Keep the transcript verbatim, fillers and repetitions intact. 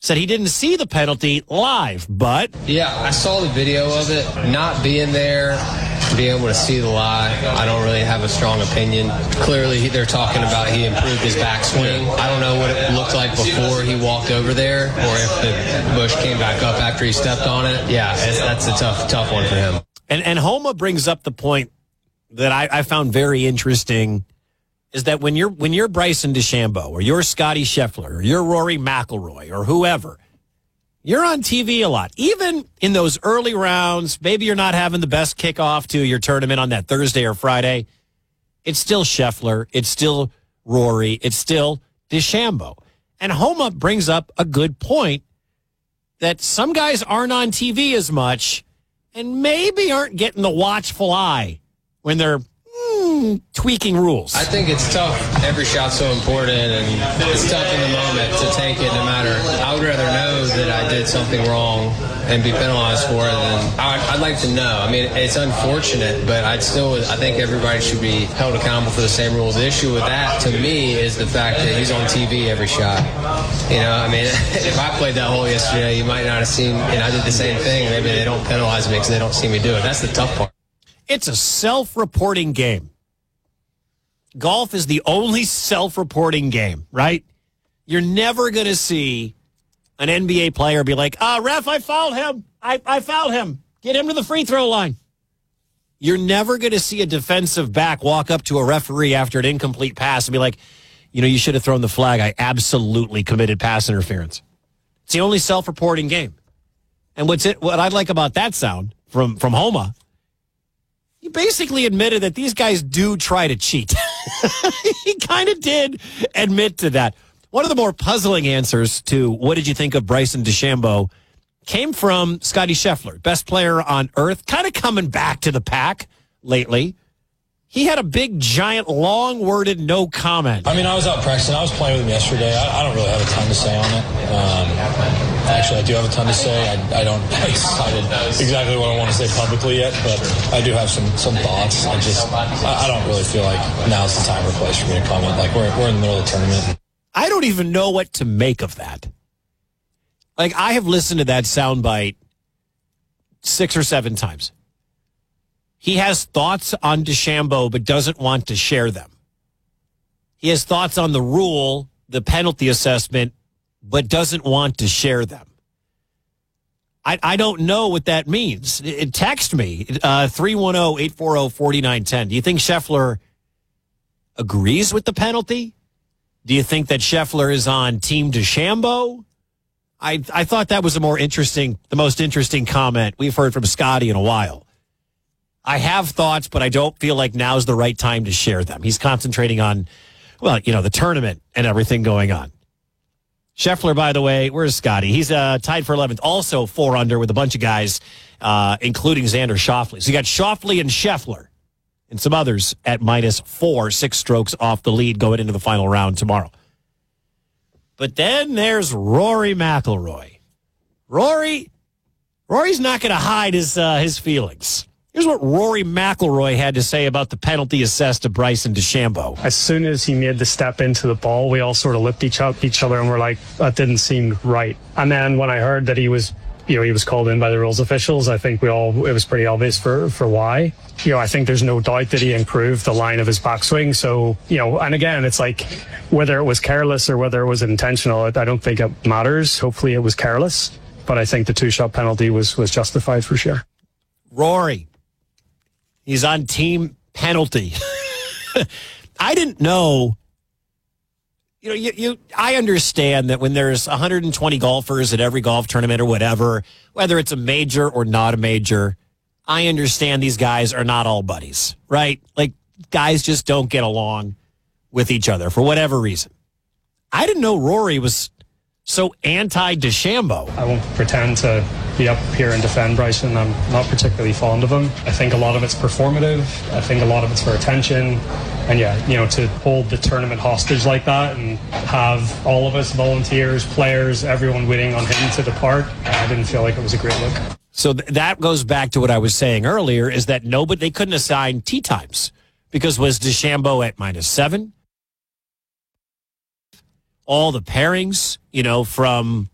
said he didn't see the penalty live, but... Yeah, I saw the video of it. Not being there, being able to see the live, I don't really have a strong opinion. Clearly, they're talking about he improved his backswing. I don't know what it looked like before he walked over there, or if the bush came back up after he stepped on it. Yeah, that's a tough, tough one for him. And, and Homa brings up the point that I, I found very interesting, is that when you're when you're Bryson DeChambeau or you're Scotty Scheffler or you're Rory McIlroy or whoever, you're on T V a lot. Even in those early rounds, maybe you're not having the best kickoff to your tournament on that Thursday or Friday. It's still Scheffler. It's still Rory. It's still DeChambeau. And Homa brings up a good point that some guys aren't on T V as much and maybe aren't getting the watchful eye when they're mm, tweaking rules. I think it's tough. Every shot's so important, and it's tough in the moment to take it no matter. I would rather know that I did something wrong and be penalized for it than I'd, I'd like to know. I mean, it's unfortunate, but I'd still, I think everybody should be held accountable for the same rules. The issue with that, to me, is the fact that he's on T V every shot. You know, I mean, if I played that hole yesterday, you might not have seen, and I did the same thing. Maybe they don't penalize me because they don't see me do it. That's the tough part. It's a self-reporting game. Golf is the only self-reporting game, right? You're never going to see an N B A player be like, ah, ref, I fouled him. I, I fouled him. Get him to the free throw line. You're never going to see a defensive back walk up to a referee after an incomplete pass and be like, you know, you should have thrown the flag. I absolutely committed pass interference. It's the only self-reporting game. And what's it, what I like about that sound from, from Homa, he basically admitted that these guys do try to cheat. He kind of did admit to that. One of the more puzzling answers to what did you think of Bryson DeChambeau came from Scotty Scheffler, best player on earth, kind of coming back to the pack lately. He had a big, giant, long-worded no comment. I mean, I was out practicing. I was playing with him yesterday. I, I don't really have a ton to say on it. Um, actually, I do have a ton to say. I, I don't have decided exactly what I want to say publicly yet, but I do have some, some thoughts. I just, I, I don't really feel like now's the time or place for me to comment. Like, we're, we're in the middle of the tournament. I don't even know what to make of that. Like, I have listened to that soundbite six or seven times. He has thoughts on DeChambeau, but doesn't want to share them. He has thoughts on the rule, the penalty assessment, but doesn't want to share them. I, I don't know what that means. It, it, text me, uh, three one zero, eight four zero, four nine one zero. Do you think Scheffler agrees with the penalty? Do you think that Scheffler is on Team DeChambeau? I, I thought that was a more interesting, the most interesting comment we've heard from Scotty in a while. I have thoughts, but I don't feel like now's the right time to share them. He's concentrating on, well, you know, the tournament and everything going on. Scheffler, by the way, where's Scotty? He's uh, tied for eleventh, also four under with a bunch of guys, uh, including Xander Schauffele. So you got Schauffele and Scheffler and some others at minus four, six strokes off the lead going into the final round tomorrow. But then there's Rory McIlroy. Rory, Rory's not going to hide his uh, his feelings. Here's what Rory McIlroy had to say about the penalty assessed to Bryson DeChambeau. As soon as he made the step into the ball, we all sort of lipped each, up, each other and were like, that didn't seem right. And then when I heard that he was, you know, he was called in by the rules officials, I think we all, it was pretty obvious for, for why. You know, I think there's no doubt that he improved the line of his backswing. So, you know, and again, it's like whether it was careless or whether it was intentional, I don't think it matters. Hopefully it was careless, but I think the two-shot penalty was, was justified for sure. Rory. He's on team penalty. I didn't know. You know, you, you. I understand that when there's one hundred twenty golfers at every golf tournament or whatever, whether it's a major or not a major, I understand these guys are not all buddies, right? Like, guys just don't get along with each other for whatever reason. I didn't know Rory was so anti-DeChambeau. I won't pretend to be up here and defend Bryson. I'm not particularly fond of him. I think a lot of it's performative. I think a lot of it's for attention. And yeah, you know, to hold the tournament hostage like that and have all of us, volunteers, players, everyone waiting on him to depart, I didn't feel like it was a great look. So th- that goes back to what I was saying earlier, is that nobody, they couldn't assign tee times because was DeChambeau at minus seven? All the pairings, you know, from